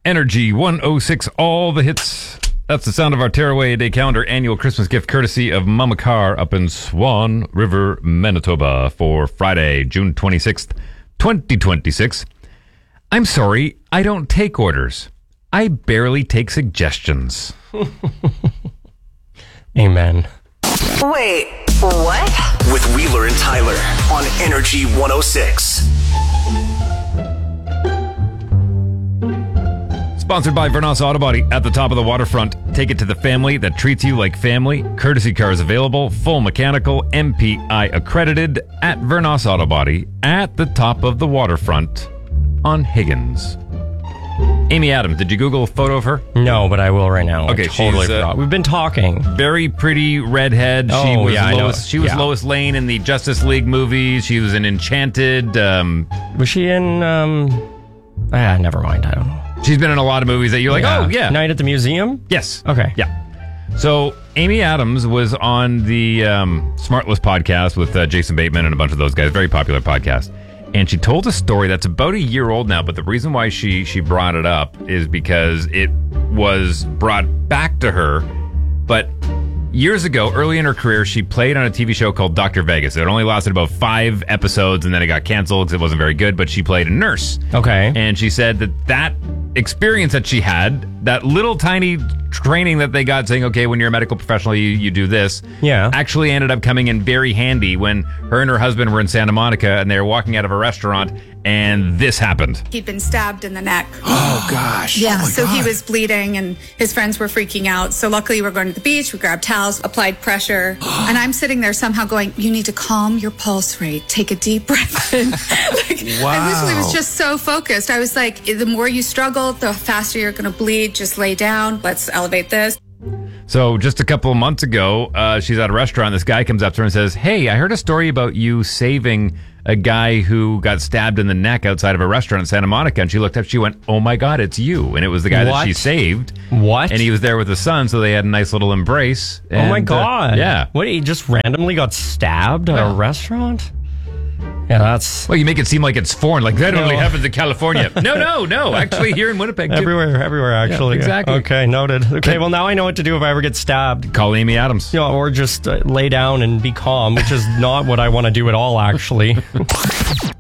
Energy 106, all the hits. That's the sound of our Tearaway Day Calendar annual Christmas gift courtesy of Mama Carr up in Swan River, Manitoba for Friday, June 26th, 2026. I'm sorry, I don't take orders. I barely take suggestions. Amen. Wait, what? With Wheeler and Tyler on Energy 106. Sponsored by Vernos Auto Body at the top of the waterfront. Take it to the family that treats you like family. Courtesy cars available, full mechanical, MPI accredited at Vernos Auto Body at the top of the waterfront on Higgins. Amy Adams, did you Google a photo of her? No, but I will right now. Okay, I totally she's, forgot. We've been talking. Very pretty redhead. She Oh, was yeah, I know. Lois, she was Yeah. Lois Lane in the Justice League movies. She was in Enchanted. Was she in, never mind. I don't know. She's been in a lot of movies that you're like, oh, yeah. Night at the Museum? Yes. Okay. Yeah. So Amy Adams was on the Smartless podcast with Jason Bateman and a bunch of those guys. Very popular podcast. And she told a story that's about a year old now, but the reason why she brought it up is because it was brought back to her. But years ago, early in her career, she played on a TV show called Dr. Vegas. It only lasted about 5 episodes, and then it got canceled because it wasn't very good, but she played a nurse. Okay. And she said that experience that she had, that little tiny training that they got saying, okay, when you're a medical professional, you do this, actually ended up coming in very handy when her and her husband were in Santa Monica and they were walking out of a restaurant and this happened. He'd been stabbed in the neck. Oh, gosh. Yeah, Oh, so God. he was bleeding and his friends were freaking out. So luckily we're going to the beach. We grabbed towels, applied pressure. And I'm sitting there somehow going, you need to calm your pulse rate. Take a deep breath in. I literally was just so focused. I was like, the more you struggle, the faster you're going to bleed. Just lay down. Let's elevate this. So just a couple of months ago, she's at a restaurant. This guy comes up to her and says, hey, I heard a story about you saving a guy who got stabbed in the neck outside of a restaurant in Santa Monica. And she looked up, she went, oh my God, it's you. And it was the guy that she saved. What? And he was there with his son, so they had a nice little embrace. Oh my And, God. yeah. What, he just randomly got stabbed at a restaurant? Yeah, that's... Well, you make it seem like it's foreign, like that only happens in California. No. Actually, here in Winnipeg, too. Everywhere, actually. Yeah, exactly. Okay, noted. Okay, well, now I know what to do if I ever get stabbed. Call Amy Adams. Or just lay down and be calm, which is not what I want to do at all, actually.